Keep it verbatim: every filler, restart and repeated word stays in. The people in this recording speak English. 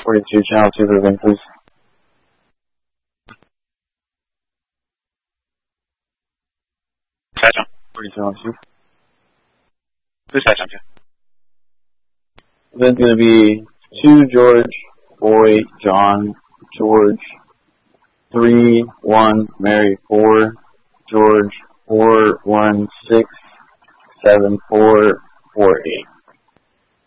forty-two, channel two for Vin, please. Side jump. forty-two on two. Who's side jump to? Vin's going to be two, George, boy, John, George, three, one, Mary, four, George, four, one, six, seven, four, four, eight.